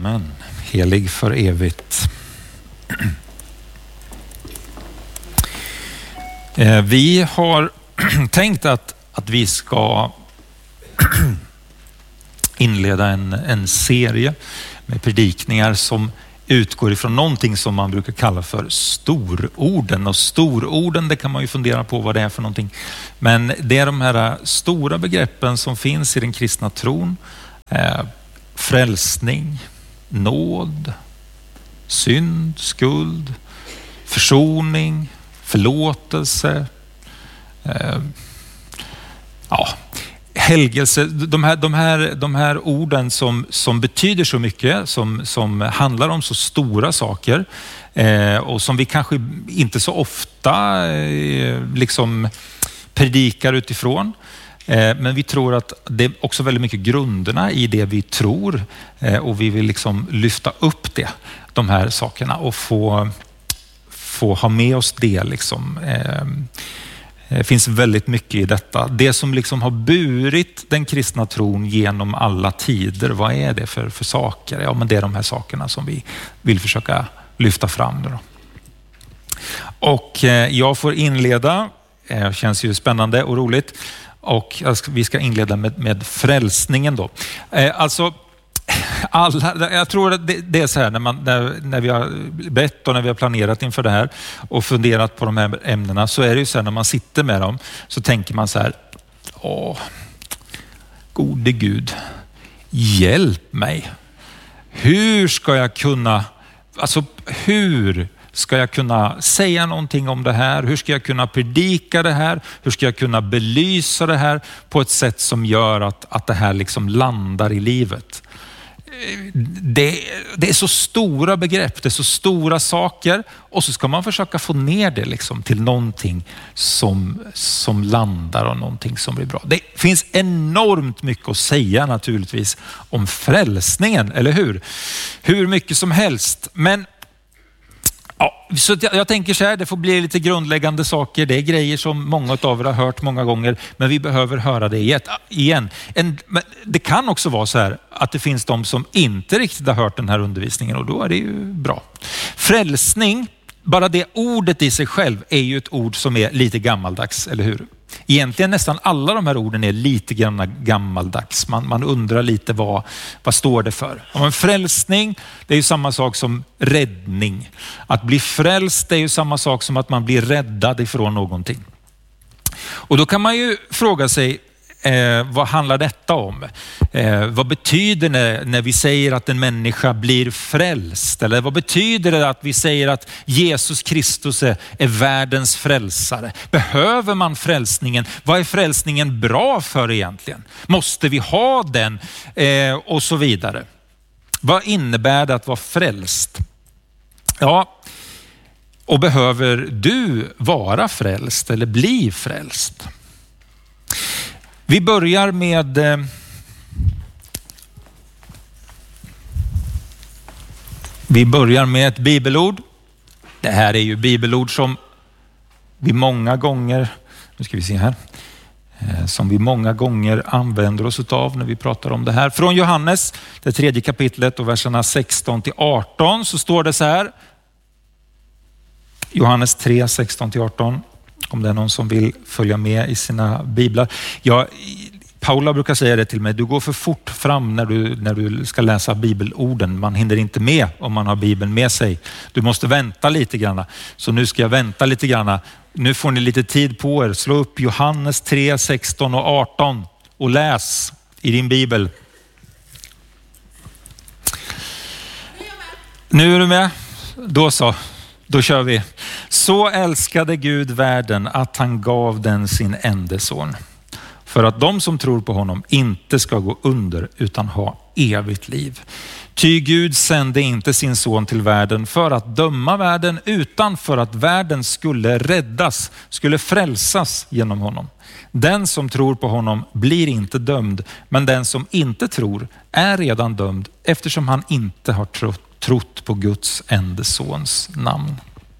Amen. Helig för evigt. Vi har tänkt att vi ska inleda en serie med predikningar som utgår ifrån någonting som man brukar kalla för stororden. Och stororden, det kan man ju fundera på vad det är för någonting. Men det är de här stora begreppen som finns i den kristna tron. Frälsning, nåd, synd, skuld, försoning, förlåtelse, helgelse. De här orden som betyder så mycket, som handlar om så stora saker och som vi kanske inte så ofta liksom predikar utifrån. Men vi tror att det är också väldigt mycket grunderna i det vi tror, och vi vill liksom lyfta upp de här sakerna och få ha med oss det liksom. Det finns väldigt mycket i detta. Det som liksom har burit den kristna tron genom alla tider, vad är det för saker? Ja, men det är de här sakerna som vi vill försöka lyfta fram då. Och jag får inleda, det känns ju spännande och roligt. Och vi ska inleda med frälsningen då. Jag tror att det är så här när vi har bett och när vi har planerat inför det här och funderat på de här ämnena, så är det ju så här när man sitter med dem så tänker man så här: gode Gud, hjälp mig. Hur ska jag kunna säga någonting om det här? Hur ska jag kunna predika det här? Hur ska jag kunna belysa det här på ett sätt som gör att det här liksom landar i livet? Det är så stora begrepp, det är så stora saker, och så ska man försöka få ner det liksom till någonting som landar och någonting som blir bra. Det finns enormt mycket att säga naturligtvis om frälsningen, eller hur? Hur mycket som helst. Men så jag tänker så här, det får bli lite grundläggande saker. Det är grejer som många av er har hört många gånger, men vi behöver höra det igen. Men det kan också vara så här att det finns de som inte riktigt har hört den här undervisningen, och då är det ju bra. Frälsning, bara det ordet i sig själv är ju ett ord som är lite gammaldags, eller hur? Egentligen nästan alla de här orden är lite grann gammaldags. Man undrar lite vad står det för. Men frälsning, det är ju samma sak som räddning. Att bli frälst är ju samma sak som att man blir räddad ifrån någonting. Och då kan man ju fråga sig, vad handlar detta om? Vad betyder det när vi säger att en människa blir frälst? Eller vad betyder det att vi säger att Jesus Kristus är världens frälsare? Behöver man frälsningen? Vad är frälsningen bra för egentligen? Måste vi ha den? Och så vidare. Vad innebär det att vara frälst? Ja, och behöver du vara frälst eller bli frälst? Vi börjar med ett bibelord. Det här är ju bibelord som vi många gånger, som vi många gånger använder oss av när vi pratar om det här. Från Johannes, det 3:e kapitlet och verserna 16-18, så står det så här. Johannes 3, 16-18. Om det är någon som vill följa med i sina biblar. Paula brukar säga det till mig: du går för fort fram när du ska läsa bibelorden. Man hinner inte med om man har bibeln med sig. Du måste vänta lite grann. Så nu ska jag vänta lite grann. Nu får ni lite tid på er. Slå upp Johannes 3, 16 och 18 och läs i din bibel. Nu är du med? Då så. Då kör vi. Så älskade Gud världen att han gav den sin enda son, för att de som tror på honom inte ska gå under utan ha evigt liv. Ty Gud sände inte sin son till världen för att döma världen, utan för att världen skulle räddas, skulle frälsas genom honom. Den som tror på honom blir inte dömd, men den som inte tror är redan dömd, eftersom han inte har trott på Guds enda sons namn.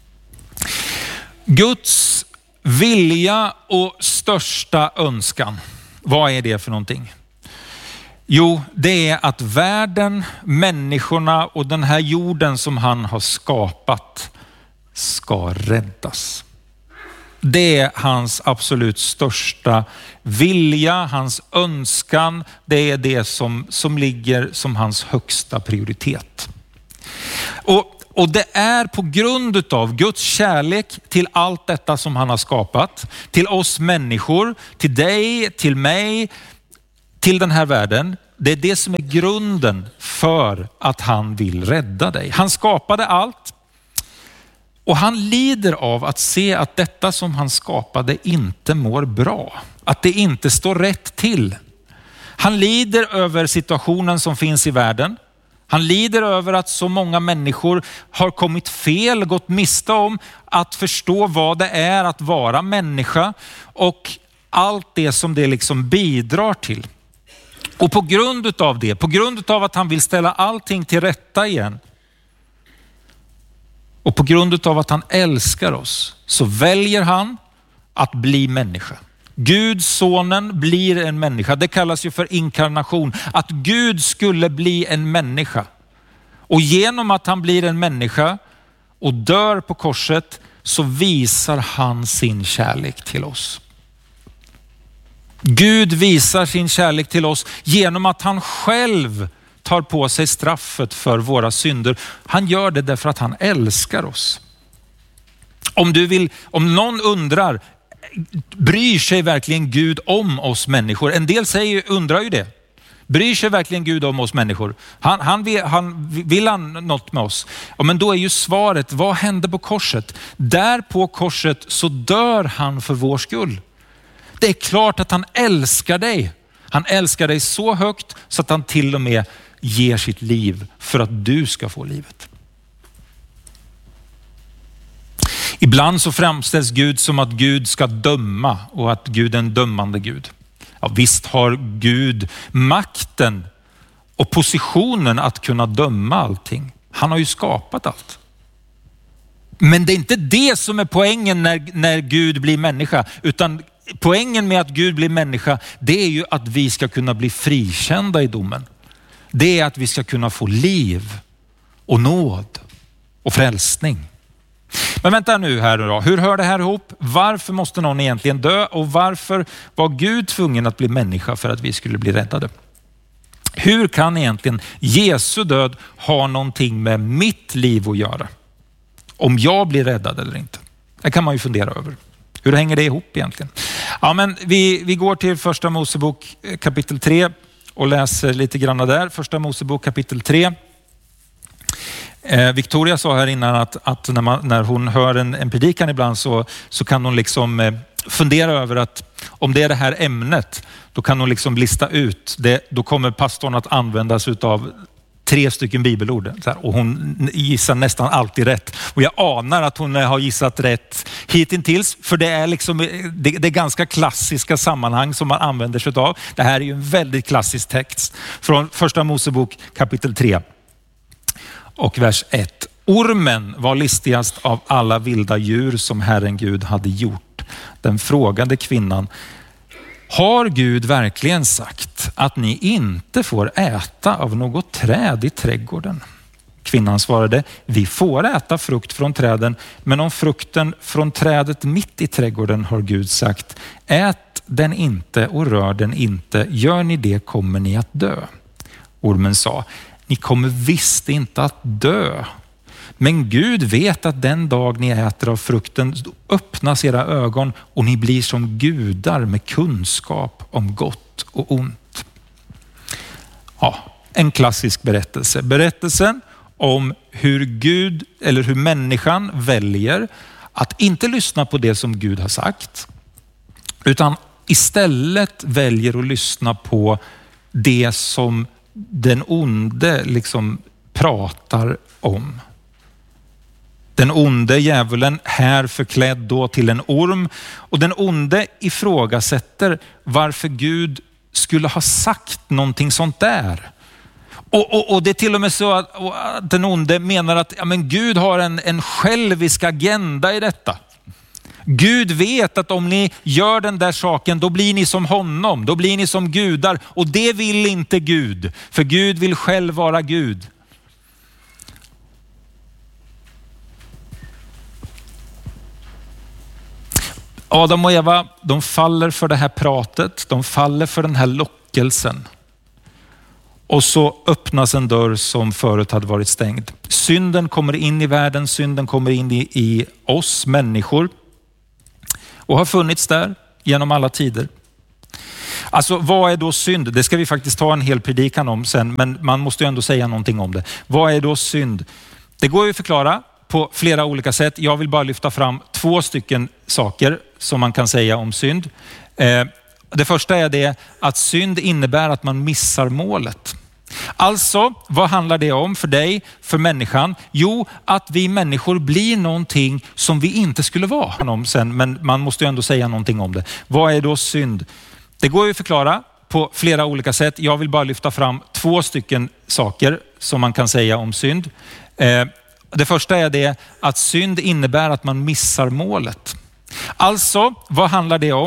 Guds vilja och största önskan, vad är det för någonting? Jo, det är att världen, människorna och den här jorden som han har skapat ska räddas. Det är hans absolut största vilja, hans önskan. Det är det som ligger som hans högsta prioritet. Och det är på grund av Guds kärlek till allt detta som han har skapat, till oss människor, till dig, till mig, till den här världen. Det är det som är grunden för att han vill rädda dig. Han skapade allt och han lider av att se att detta som han skapade inte mår bra. Att det inte står rätt till. Han lider över situationen som finns i världen. Han lider över att så många människor har kommit fel, gått miste om att förstå vad det är att vara människa och allt det som det liksom bidrar till. Och på grund av det, på grund av att han vill ställa allting till rätta igen och på grund av att han älskar oss, så väljer han att bli människa. Gud, sonen, blir en människa. Det kallas ju för inkarnation. Att Gud skulle bli en människa. Och genom att han blir en människa och dör på korset så visar han sin kärlek till oss. Gud visar sin kärlek till oss genom att han själv tar på sig straffet för våra synder. Han gör det därför att han älskar oss. Om någon undrar, bryr sig verkligen Gud om oss människor? En del undrar ju det. Bryr sig verkligen Gud om oss människor? Vill han något med oss? Ja, men då är ju svaret, vad hände på korset? Där på korset så dör han för vår skull. Det är klart att han älskar dig. Han älskar dig så högt så att han till och med ger sitt liv för att du ska få livet. Ibland så framställs Gud som att Gud ska döma och att Gud är en dömande Gud. Ja, visst har Gud makten och positionen att kunna döma allting. Han har ju skapat allt. Men det är inte det som är poängen när Gud blir människa, utan poängen med att Gud blir människa, det är ju att vi ska kunna bli frikända i domen. Det är att vi ska kunna få liv och nåd och frälsning. Men vänta nu här då. Hur hör det här ihop? Varför måste någon egentligen dö? Och varför var Gud tvungen att bli människa för att vi skulle bli räddade? Hur kan egentligen Jesu död ha någonting med mitt liv att göra? Om jag blir räddad eller inte? Det kan man ju fundera över. Hur hänger det ihop egentligen? Ja, men vi går till första Mosebok kapitel 3 och läser lite grann där. Första Mosebok kapitel 3. Victoria sa här innan att när hon hör en predikan ibland så kan hon liksom fundera över att om det är det här ämnet, då kan hon liksom lista ut det. Då kommer pastorn att användas av 3 stycken bibelord. Och hon gissar nästan alltid rätt. Och jag anar att hon har gissat rätt hittills. För det är liksom det är ganska klassiska sammanhang som man använder sig av. Det här är ju en väldigt klassisk text från första Mosebok kapitel 3. Och vers 1. Ormen var listigast av alla vilda djur som Herren Gud hade gjort. Den frågade kvinnan: har Gud verkligen sagt att ni inte får äta av något träd i trädgården? Kvinnan svarade: vi får äta frukt från träden, men om frukten från trädet mitt i trädgården har Gud sagt: ät den inte och rör den inte, gör ni det kommer ni att dö. Ormen sa: ni kommer visst inte att dö. Men Gud vet att den dag ni äter av frukten öppnas era ögon och ni blir som gudar med kunskap om gott och ont. Ja, en klassisk berättelse. Berättelsen om hur Gud eller hur människan väljer att inte lyssna på det som Gud har sagt, utan istället väljer att lyssna på det som den onde liksom pratar om. Den onde djävulen här förklädd då till en orm, och den onde ifrågasätter varför Gud skulle ha sagt någonting sånt där. Och det är till och med så att den onde menar att ja, men Gud har en självisk agenda i detta. Gud vet att om ni gör den där saken, då blir ni som honom. Då blir ni som gudar. Och det vill inte Gud. För Gud vill själv vara Gud. Adam och Eva, de faller för det här pratet. De faller för den här lockelsen. Och så öppnas en dörr som förut hade varit stängd. Synden kommer in i världen. Synden kommer in i oss människor. Och har funnits där genom alla tider. Alltså vad är då synd? Det ska vi faktiskt ta en hel predikan om sen. Men man måste ju ändå säga någonting om det. Vad är då synd? Det går ju att förklara på flera olika sätt. Jag vill bara lyfta fram 2 stycken saker som man kan säga om synd. Det första är det att synd innebär att man missar målet. Alltså, vad handlar det om för dig, för människan? Jo, att vi människor blir någonting som vi inte skulle vara. Men man måste ju ändå säga någonting om det. Vad är då synd? Det går ju att förklara på flera olika sätt. Jag vill bara lyfta fram 2 stycken saker som man kan säga om synd. Det första är det att synd innebär att man missar målet. Alltså, vad handlar det om?